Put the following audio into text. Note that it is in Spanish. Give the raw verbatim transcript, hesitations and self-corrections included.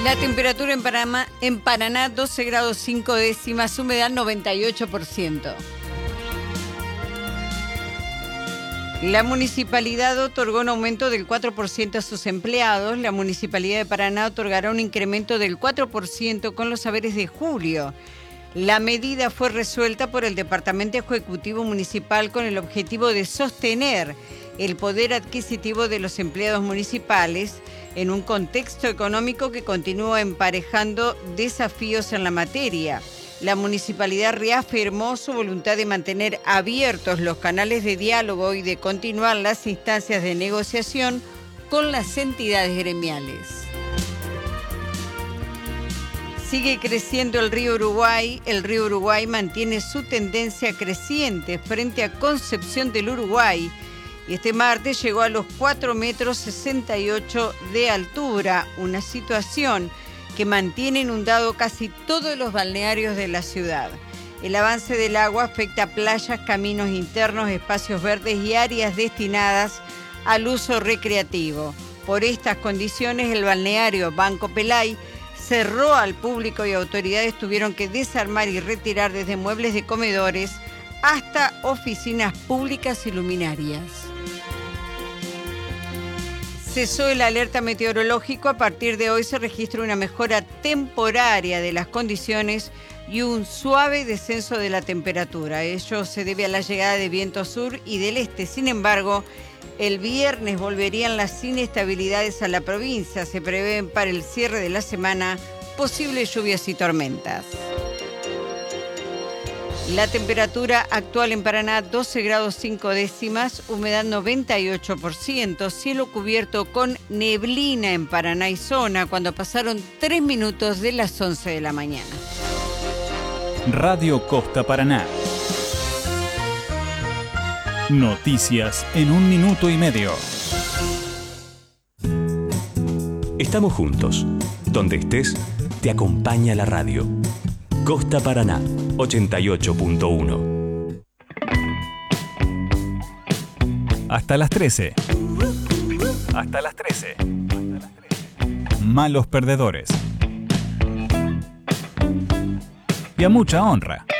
La temperatura en Paraná, en Paraná doce grados cinco décimas, humedad noventa y ocho por ciento. La municipalidad otorgó un aumento del cuatro por ciento a sus empleados. La municipalidad de Paraná otorgará un incremento del cuatro por ciento con los saberes de julio. La medida fue resuelta por el Departamento Ejecutivo Municipal con el objetivo de sostener el poder adquisitivo de los empleados municipales en un contexto económico que continúa emparejando desafíos en la materia. La municipalidad reafirmó su voluntad de mantener abiertos los canales de diálogo y de continuar las instancias de negociación con las entidades gremiales. Sigue creciendo el río Uruguay. El río Uruguay mantiene su tendencia creciente frente a Concepción del Uruguay y este martes llegó a los cuatro metros sesenta y ocho de altura, una situación que mantiene inundado casi todos los balnearios de la ciudad. El avance del agua afecta playas, caminos internos, espacios verdes y áreas destinadas al uso recreativo. Por estas condiciones, el balneario Banco Pelay cerró al público y autoridades tuvieron que desarmar y retirar desde muebles de comedores hasta oficinas públicas y luminarias. Cesó el alerta meteorológico. A partir de hoy se registra una mejora temporaria de las condiciones y un suave descenso de la temperatura. Ello se debe a la llegada de viento sur y del este. Sin embargo, el viernes volverían las inestabilidades a la provincia. Se prevén para el cierre de la semana posibles lluvias y tormentas. La temperatura actual en Paraná, doce grados cinco décimas, humedad noventa y ocho por ciento, cielo cubierto con neblina en Paraná y zona cuando pasaron tres minutos de las once de la mañana. Radio Costa Paraná. Noticias en un minuto y medio. Estamos juntos. Donde estés, te acompaña la radio. Costa Paraná, ochenta y ocho punto uno. Hasta las trece. Hasta las trece. Malos perdedores. Y a mucha honra.